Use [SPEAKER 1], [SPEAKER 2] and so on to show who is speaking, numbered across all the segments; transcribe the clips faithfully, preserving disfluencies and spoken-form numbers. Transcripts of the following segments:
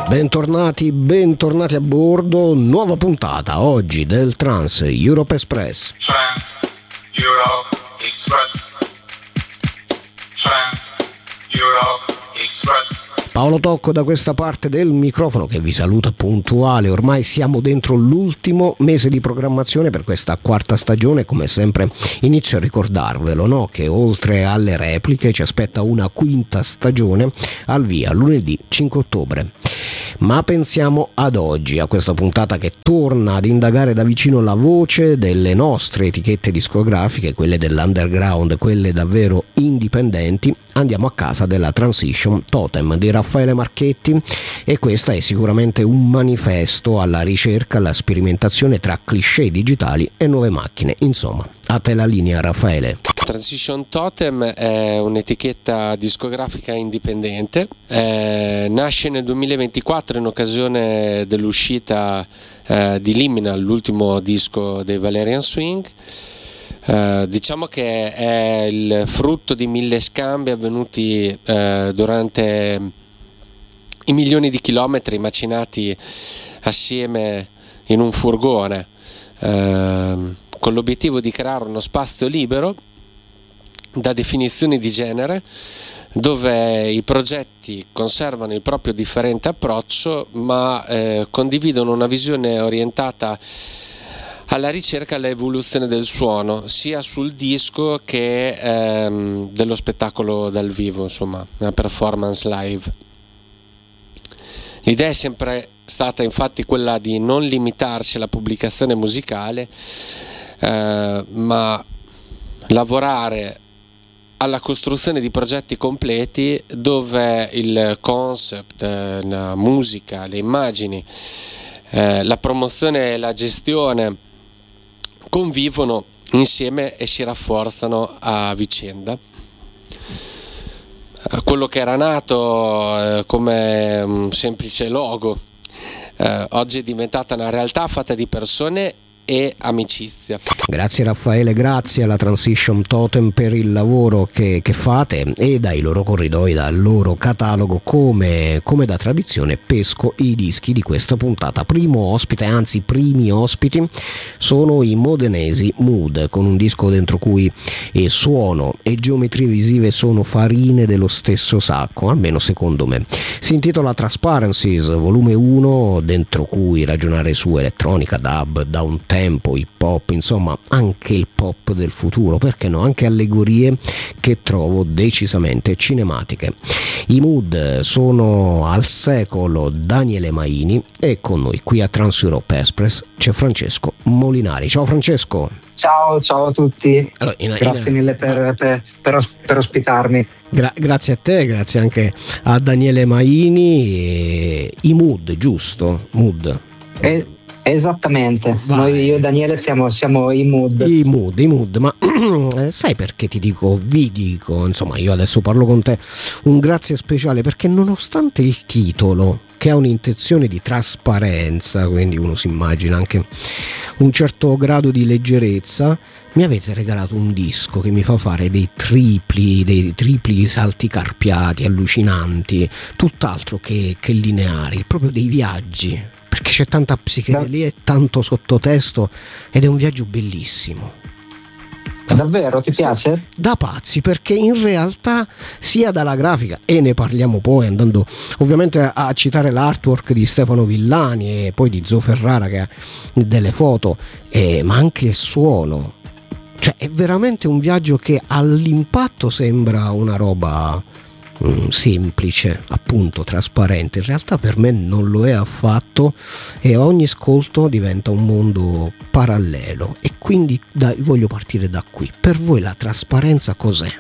[SPEAKER 1] Bentornati, bentornati a bordo, nuova puntata oggi del Trans Europe Express.
[SPEAKER 2] Trans Europe Express. Trans Europe Express.
[SPEAKER 1] Paolo Tocco da questa parte del microfono che vi saluta puntuale. Ormai siamo dentro l'ultimo mese di programmazione per questa quarta stagione. Come sempre inizio a ricordarvelo, no? Che oltre alle repliche ci aspetta una quinta stagione al via lunedì cinque ottobre. Ma pensiamo ad oggi, a questa puntata che torna ad indagare da vicino la voce delle nostre etichette discografiche, quelle dell'underground, quelle davvero indipendenti. Andiamo a casa della Transition Totem di Raffaele Marchetti e questa è sicuramente un manifesto alla ricerca, alla sperimentazione tra cliché digitali e nuove macchine. Insomma, a te la linea, Raffaele.
[SPEAKER 3] Transition Totem è un'etichetta discografica indipendente, eh, nasce nel duemilaventiquattro in occasione dell'uscita eh, di Liminal, l'ultimo disco dei Valerian Swing. Uh, diciamo che è il frutto di mille scambi avvenuti uh, durante i milioni di chilometri macinati assieme in un furgone, uh, con l'obiettivo di creare uno spazio libero da definizioni di genere, dove i progetti conservano il proprio differente approccio ma eh, condividono una visione orientata alla ricerca e all'evoluzione del suono, sia sul disco che ehm, dello spettacolo dal vivo, insomma, una performance live. L'idea è sempre stata infatti quella di non limitarsi alla pubblicazione musicale, eh, ma lavorare alla costruzione di progetti completi dove il concept, la musica, le immagini, eh, la promozione e la gestione convivono insieme e si rafforzano a vicenda. Quello che era nato eh, come un semplice logo eh, oggi è diventata una realtà fatta di persone e amicizia.
[SPEAKER 1] Grazie Raffaele, grazie alla Transition Totem per il lavoro che, che fate e dai loro corridoi, dal loro catalogo. Come, come da tradizione pesco i dischi di questa puntata. Primo ospite, anzi primi ospiti sono i modenesi Mood, con un disco dentro cui eh, suono e geometrie visive sono farine dello stesso sacco, almeno secondo me. Si intitola Transparencies volume uno, dentro cui ragionare su elettronica, dub, downtempo, tempo, hip hop, insomma anche il pop del futuro, perché no, anche allegorie che trovo decisamente cinematiche. I Mood sono al secolo Daniele Maini e con noi qui a Trans Europe Express c'è Francesco Molinari. Ciao Francesco.
[SPEAKER 4] Ciao, ciao a tutti.
[SPEAKER 1] Allora, in,
[SPEAKER 4] grazie
[SPEAKER 1] in,
[SPEAKER 4] mille per, per, per, per ospitarmi.
[SPEAKER 1] Gra- grazie a te, grazie anche a Daniele Maini. E i Mood, giusto? Mood.
[SPEAKER 4] E- Esattamente.
[SPEAKER 1] Vai.
[SPEAKER 4] Noi, io e Daniele siamo, siamo i Mood.
[SPEAKER 1] I Mood, i Mood, ma sai perché ti dico, vi dico, insomma io adesso parlo con te, un grazie speciale perché nonostante il titolo che ha un'intenzione di trasparenza, quindi uno si immagina anche un certo grado di leggerezza, mi avete regalato un disco che mi fa fare dei tripli, dei tripli salti carpiati, allucinanti, tutt'altro che, che lineari, proprio dei viaggi. Perché c'è tanta psichedelia e tanto sottotesto ed è un viaggio bellissimo.
[SPEAKER 4] Davvero, ti piace?
[SPEAKER 1] Da pazzi, perché in realtà sia dalla grafica, e ne parliamo poi andando ovviamente a citare l'artwork di Stefano Villani e poi di Zo Ferrara che ha delle foto, eh, ma anche il suono, cioè è veramente un viaggio che all'impatto sembra una roba semplice, appunto trasparente. In realtà per me non lo è affatto e ogni ascolto diventa un mondo parallelo e quindi dai, voglio partire da qui. Per voi la trasparenza cos'è?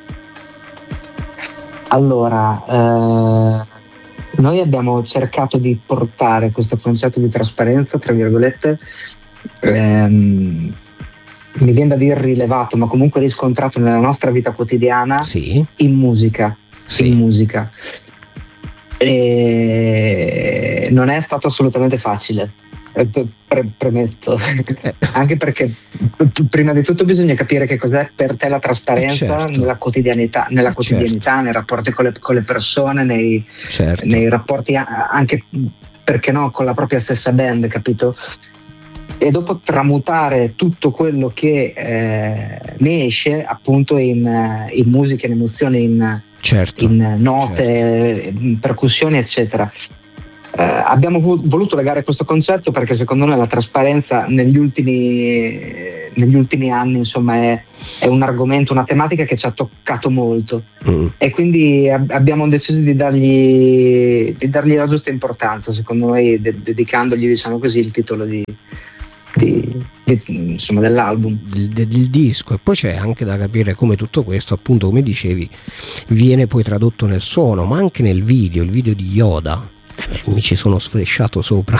[SPEAKER 4] Allora, eh, noi abbiamo cercato di portare questo concetto di trasparenza, tra virgolette, ehm, mi viene da dire rilevato, ma comunque riscontrato nella nostra vita quotidiana,
[SPEAKER 1] sì.
[SPEAKER 4] in musica.
[SPEAKER 1] Sì.
[SPEAKER 4] in musica e non è stato assolutamente facile eh, pre- premetto anche perché prima di tutto bisogna capire che cos'è per te la trasparenza,
[SPEAKER 1] eh certo.
[SPEAKER 4] nella quotidianità, nella
[SPEAKER 1] eh
[SPEAKER 4] quotidianità
[SPEAKER 1] certo.
[SPEAKER 4] nei rapporti con le, con le persone, nei,
[SPEAKER 1] certo.
[SPEAKER 4] nei rapporti anche, perché no, con la propria stessa band, capito? E dopo tramutare tutto quello che eh, ne esce appunto in, in musica, in emozioni, in,
[SPEAKER 1] certo.
[SPEAKER 4] in note,
[SPEAKER 1] certo.
[SPEAKER 4] in percussioni, eccetera. Eh, abbiamo voluto legare questo concetto perché secondo noi la trasparenza negli ultimi, negli ultimi anni, insomma, è, è un argomento, una tematica che ci ha toccato molto, mm. e quindi ab- abbiamo deciso di dargli, di dargli la giusta importanza, secondo noi, de- dedicandogli, diciamo così, il titolo di, di, di, insomma, dell'album,
[SPEAKER 1] del, del disco. E poi c'è anche da capire come tutto questo, appunto, come dicevi, viene poi tradotto nel suono, ma anche nel video, il video di Yoda. Mi ci sono sflesciato sopra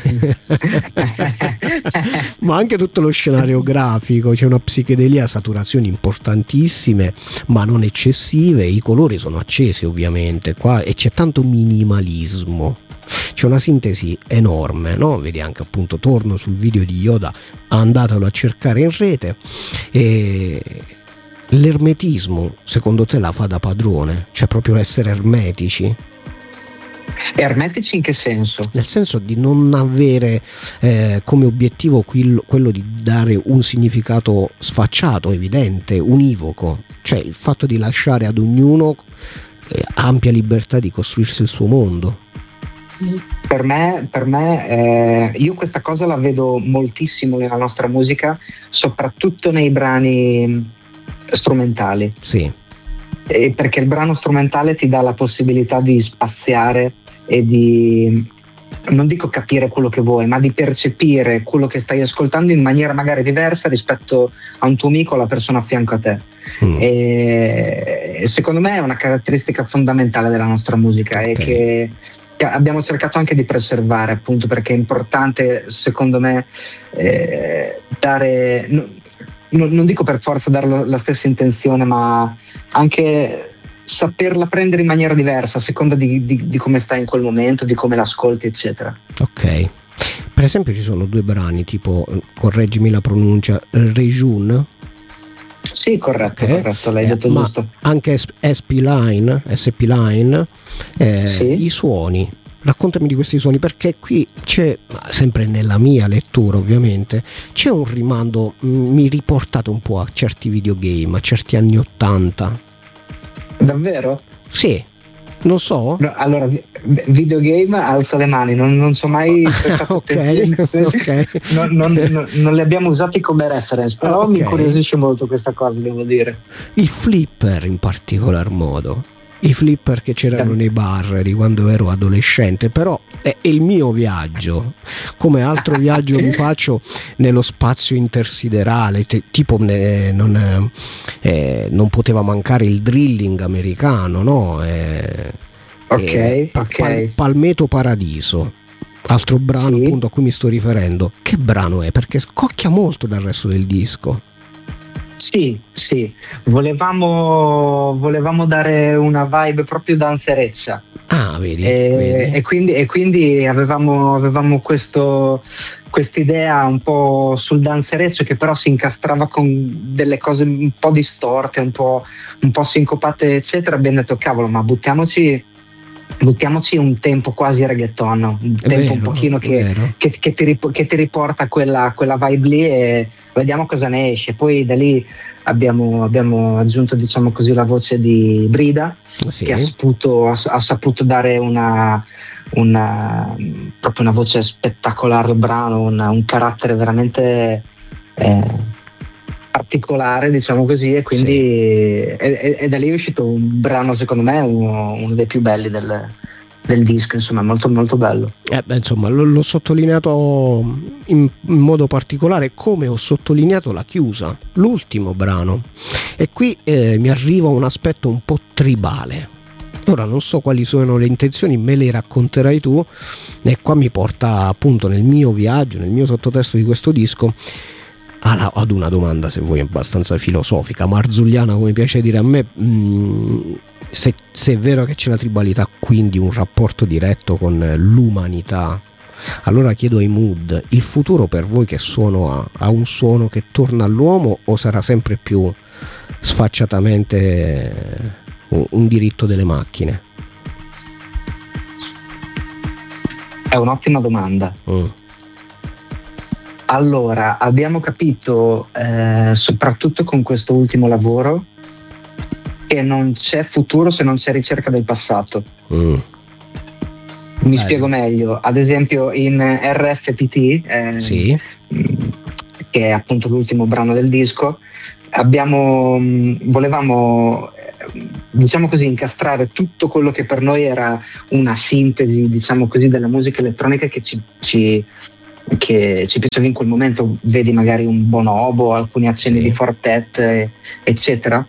[SPEAKER 1] ma anche tutto lo scenario grafico, c'è una psichedelia, saturazioni importantissime ma non eccessive, i colori sono accesi ovviamente qua e c'è tanto minimalismo, c'è una sintesi enorme, no? Vedi anche, appunto, torno sul video di Yoda, andatelo a cercare in rete. E l'ermetismo secondo te la fa da padrone, cioè proprio essere ermetici?
[SPEAKER 4] Ermetici in che senso?
[SPEAKER 1] Nel senso di non avere eh, come obiettivo quello, quello di dare un significato sfacciato, evidente, univoco, cioè il fatto di lasciare ad ognuno eh, ampia libertà di costruirsi il suo mondo.
[SPEAKER 4] Per me, per me eh, io questa cosa la vedo moltissimo nella nostra musica, soprattutto nei brani strumentali.
[SPEAKER 1] Sì.
[SPEAKER 4] E perché il brano strumentale ti dà la possibilità di spaziare e di, non dico capire quello che vuoi, ma di percepire quello che stai ascoltando in maniera magari diversa rispetto a un tuo amico o alla persona a fianco a te. Mm. E secondo me è una caratteristica fondamentale della nostra musica, okay. E che, che abbiamo cercato anche di preservare, appunto perché è importante, secondo me, eh, dare, no, non dico per forza dare la stessa intenzione, ma anche saperla prendere in maniera diversa a seconda di, di, di come stai in quel momento, di come l'ascolti, eccetera.
[SPEAKER 1] Ok, per esempio ci sono due brani tipo, correggimi la pronuncia, Rejun.
[SPEAKER 4] Sì, corretto, okay. corretto, l'hai
[SPEAKER 1] eh,
[SPEAKER 4] detto
[SPEAKER 1] ma
[SPEAKER 4] giusto.
[SPEAKER 1] Anche S P Line, S P Line, eh, sì. I suoni. Raccontami di questi suoni, perché qui c'è, sempre nella mia lettura ovviamente, c'è un rimando, mi riportate un po' a certi videogame, a certi anni ottanta.
[SPEAKER 4] Davvero?
[SPEAKER 1] Sì, non so.
[SPEAKER 4] No, allora, videogame, alzo le mani, non, non so mai
[SPEAKER 1] okay, okay.
[SPEAKER 4] non, non, non, non li abbiamo usati come reference, però okay. Mi incuriosisce molto questa cosa, devo dire.
[SPEAKER 1] I flipper in particolar modo. I flipper che c'erano nei bar di quando ero adolescente, però è il mio viaggio, come altro viaggio mi faccio nello spazio intersiderale, te, tipo eh, non, eh, non poteva mancare il drilling americano, no? Eh,
[SPEAKER 4] ok,
[SPEAKER 1] eh, pa-
[SPEAKER 4] ok.
[SPEAKER 1] Pal- Palmetto Paradiso, altro brano, sì. Appunto a cui mi sto riferendo. Che brano è? Perché scocchia molto dal resto del disco.
[SPEAKER 4] Sì, sì, volevamo, volevamo dare una vibe proprio danzereccia.
[SPEAKER 1] Ah, vedi,
[SPEAKER 4] e,
[SPEAKER 1] vedi.
[SPEAKER 4] e quindi, e quindi avevamo, avevamo questo, quest'idea un po' sul danzereccio che però si incastrava con delle cose un po' distorte, un po', un po' sincopate, eccetera. Abbiamo detto, cavolo, ma buttiamoci buttiamoci un tempo quasi reggaeton, un
[SPEAKER 1] è
[SPEAKER 4] tempo
[SPEAKER 1] vero,
[SPEAKER 4] un pochino che, che, che, ti rip- che ti riporta a quella, quella vibe lì, e vediamo cosa ne esce. Poi da lì abbiamo, abbiamo aggiunto, diciamo così, la voce di Brida, sì. Che ha, sputo, ha, ha saputo dare una, una proprio una voce spettacolare al brano, una, un carattere veramente eh, particolare, diciamo così, e quindi sì. e, e, e da lì è uscito un brano, secondo me uno, uno dei più belli del, del disco, insomma, molto molto bello.
[SPEAKER 1] Eh beh, insomma, l- l'ho sottolineato in, in modo particolare, come ho sottolineato la chiusa, l'ultimo brano, e qui eh, mi arriva un aspetto un po' tribale. Ora non so quali sono le intenzioni, me le racconterai tu, e qua mi porta appunto nel mio viaggio, nel mio sottotesto di questo disco, ad una domanda, se vuoi, abbastanza filosofica, marzulliana, come piace dire a me. mh, se, se è vero che c'è la tribalità, quindi un rapporto diretto con l'umanità, Allora chiedo ai Mood, il futuro per voi che suono ha? Ha un suono che torna all'uomo o sarà sempre più sfacciatamente un diritto delle macchine?
[SPEAKER 4] È un'ottima domanda.
[SPEAKER 1] Mm.
[SPEAKER 4] Allora, abbiamo capito, eh, soprattutto con questo ultimo lavoro, che non c'è futuro se non c'è ricerca del passato.
[SPEAKER 1] Mm.
[SPEAKER 4] Mi
[SPEAKER 1] Bello.
[SPEAKER 4] spiego meglio. Ad esempio in R F P T, eh,
[SPEAKER 1] Sì.
[SPEAKER 4] che è appunto l'ultimo brano del disco, abbiamo, volevamo, diciamo così, incastrare tutto quello che per noi era una sintesi, diciamo così, della musica elettronica che ci, ci che ci piaceva in quel momento. Vedi magari un Bonobo, alcuni accenni
[SPEAKER 1] Sì.
[SPEAKER 4] di Fortet, eccetera,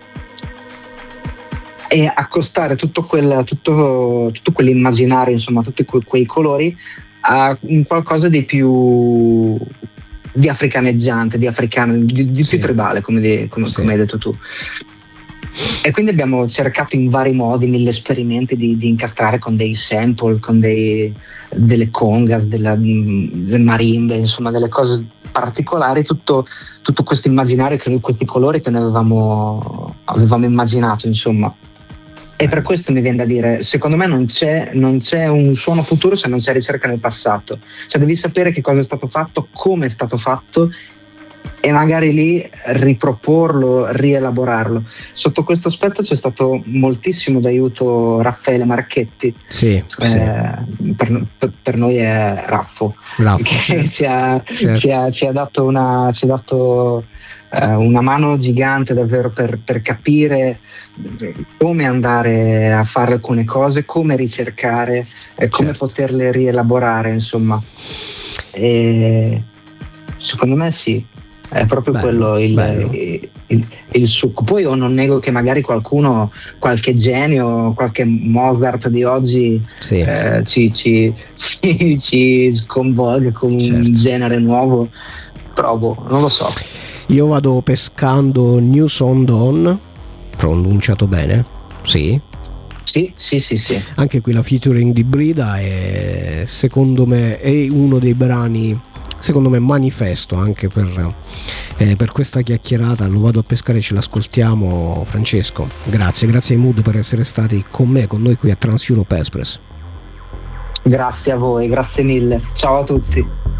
[SPEAKER 4] e accostare tutto quel tutto, tutto quell'immaginario, insomma tutti que- quei colori a un qualcosa di più di africaneggiante, di africano, di, di
[SPEAKER 1] Sì.
[SPEAKER 4] più tribale, come, di, come,
[SPEAKER 1] Sì.
[SPEAKER 4] come hai detto tu. E quindi abbiamo cercato in vari modi, mille esperimenti di, di incastrare con dei sample, con dei, delle congas, della, delle marimbe, insomma delle cose particolari, tutto, tutto questo immaginario, che noi, questi colori che noi avevamo, avevamo immaginato, insomma. E per questo mi viene da dire, secondo me non c'è, non c'è un suono futuro se non c'è ricerca nel passato. Cioè devi sapere che cosa è stato fatto, come è stato fatto, e magari lì riproporlo, rielaborarlo. Sotto questo aspetto c'è stato moltissimo d'aiuto Raffaele Marchetti.
[SPEAKER 1] Sì, sì.
[SPEAKER 4] Eh, per, per- per noi è Raffo,
[SPEAKER 1] Raffo,
[SPEAKER 4] che
[SPEAKER 1] certo.
[SPEAKER 4] ci, ha,
[SPEAKER 1] Certo.
[SPEAKER 4] ci ha- ci ha dato una, ci ha dato, eh, una mano gigante davvero per, per capire come andare a fare alcune cose, come ricercare, e come
[SPEAKER 1] Certo.
[SPEAKER 4] poterle rielaborare, insomma. E secondo me sì, è proprio
[SPEAKER 1] Bello,
[SPEAKER 4] quello il,
[SPEAKER 1] bello.
[SPEAKER 4] il, il- il succo. Poi io non nego che magari qualcuno, qualche genio, qualche Mozart di oggi
[SPEAKER 1] Sì.
[SPEAKER 4] eh, ci, ci, ci, ci sconvolga con
[SPEAKER 1] Certo.
[SPEAKER 4] un genere nuovo, però boh, non lo so.
[SPEAKER 1] Io vado pescando New Son Dawn, pronunciato bene? Sì.
[SPEAKER 4] Sì, sì, sì, sì.
[SPEAKER 1] Anche qui la featuring di Brida è, secondo me, è uno dei brani, secondo me, manifesto anche per, eh, per questa chiacchierata. Lo vado a pescare, ce l'ascoltiamo. Francesco, grazie, grazie ai Mood per essere stati con me, con noi qui a Trans Europe Express.
[SPEAKER 4] Grazie a voi, grazie mille. Ciao a tutti.